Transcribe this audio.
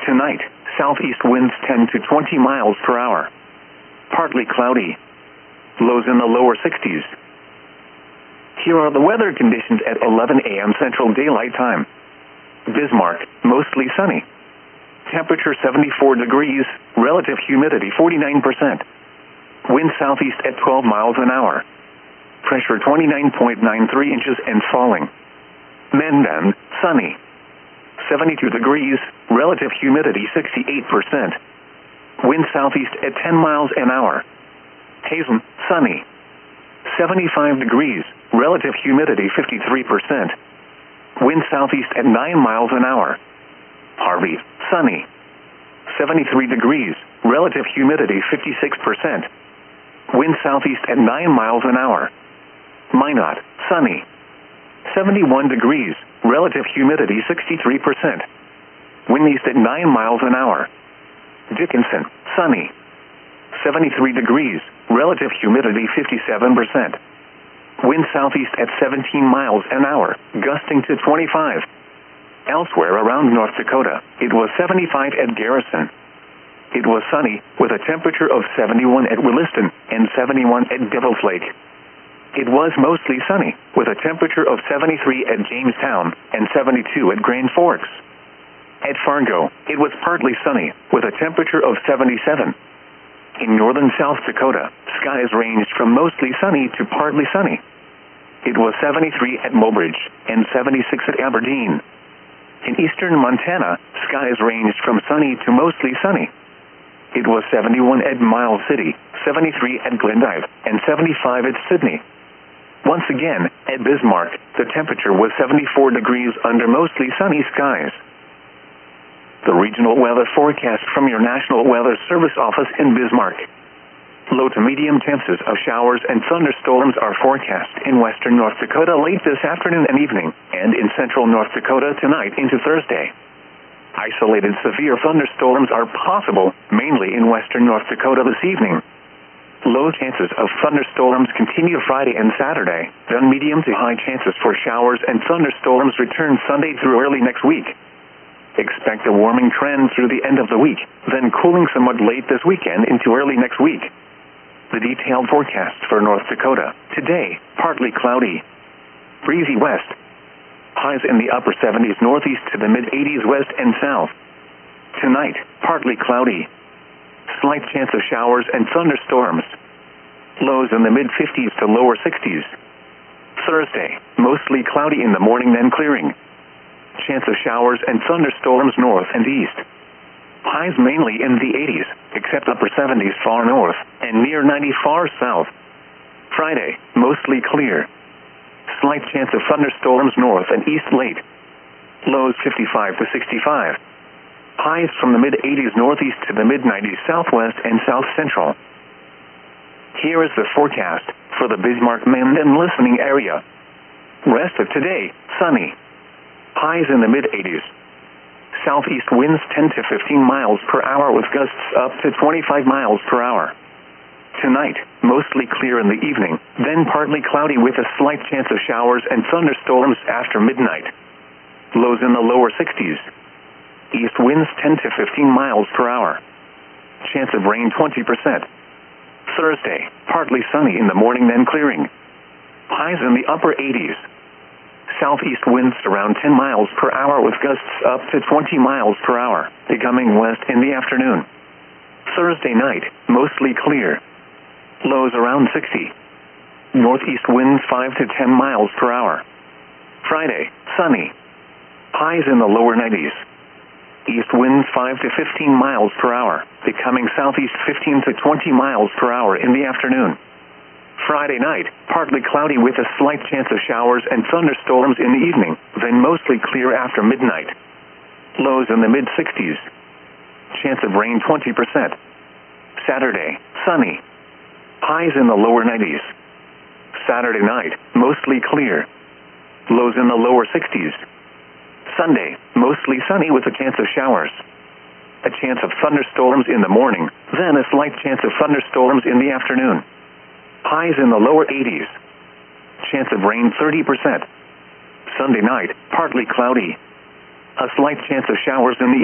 Tonight, southeast winds 10 to 20 miles per hour. Partly cloudy. Lows in the lower 60s. Here are the weather conditions at 11 a.m. Central Daylight Time. Bismarck, mostly sunny. Temperature 74 degrees, relative humidity 49%. Wind southeast at 12 miles an hour. Pressure 29.93 inches and falling. Mendon, sunny. 72 degrees, relative humidity 68%. Wind southeast at 10 miles an hour. Hazen, sunny. 75 degrees, relative humidity 53%. Wind southeast at 9 miles an hour. Harvey, sunny. 73 degrees, relative humidity 56%. Wind southeast at 9 miles an hour. Minot, sunny. 71 degrees, relative humidity 63%. Wind east at 9 miles an hour. Dickinson, sunny. 73 degrees, relative humidity 57%. Wind southeast at 17 miles an hour, gusting to 25. Elsewhere around North Dakota, it was 75 at Garrison. It was sunny, with a temperature of 71 at Williston and 71 at Devil's Lake. It was mostly sunny, with a temperature of 73 at Jamestown and 72 at Grand Forks. At Fargo, it was partly sunny, with a temperature of 77. In northern South Dakota, skies ranged from mostly sunny to partly sunny. It was 73 at Mobridge and 76 at Aberdeen. In eastern Montana, skies ranged from sunny to mostly sunny. It was 71 at Miles City, 73 at Glendive, and 75 at Sydney. Once again, at Bismarck, the temperature was 74 degrees under mostly sunny skies. The regional weather forecast from your National Weather Service office in Bismarck. Low to medium chances of showers and thunderstorms are forecast in western North Dakota late this afternoon and evening, and in central North Dakota tonight into Thursday. Isolated severe thunderstorms are possible, mainly in western North Dakota this evening. Low chances of thunderstorms continue Friday and Saturday, then medium to high chances for showers and thunderstorms return Sunday through early next week. Expect a warming trend through the end of the week, then cooling somewhat late this weekend into early next week. The detailed forecast for North Dakota. Today, partly cloudy. Breezy west. Highs in the upper 70s northeast to the mid-80s west and south. Tonight, partly cloudy. Slight chance of showers and thunderstorms. Lows in the mid-50s to lower 60s. Thursday, mostly cloudy in the morning then clearing. Chance of showers and thunderstorms north and east. Highs mainly in the 80s, except upper 70s far north, and near 90 far south. Friday, mostly clear. Slight chance of thunderstorms north and east late. Lows 55 to 65. Highs from the mid-80s northeast to the mid-90s southwest and south central. Here is the forecast for the Bismarck-Mendon listening area. Rest of today, sunny. Highs in the mid-80s. Southeast winds 10 to 15 miles per hour with gusts up to 25 miles per hour. Tonight, mostly clear in the evening, then partly cloudy with a slight chance of showers and thunderstorms after midnight. Lows in the lower 60s. East winds 10 to 15 miles per hour. Chance of rain 20%. Thursday, partly sunny in the morning then clearing. Highs in the upper 80s. Southeast winds around 10 miles per hour with gusts up to 20 miles per hour, becoming west in the afternoon. Thursday night, mostly clear. Lows around 60. Northeast winds 5 to 10 miles per hour. Friday, sunny. Highs in the lower 90s. East winds 5 to 15 miles per hour, becoming southeast 15 to 20 miles per hour in the afternoon. Friday night, partly cloudy with a slight chance of showers and thunderstorms in the evening, then mostly clear after midnight. Lows in the mid-60s. Chance of rain 20%. Saturday, sunny. Highs in the lower 90s. Saturday night, mostly clear. Lows in the lower 60s. Sunday, mostly sunny with a chance of showers. A chance of thunderstorms in the morning, then a slight chance of thunderstorms in the afternoon. Highs in the lower 80s. Chance of rain 30%. Sunday night, partly cloudy. A slight chance of showers in the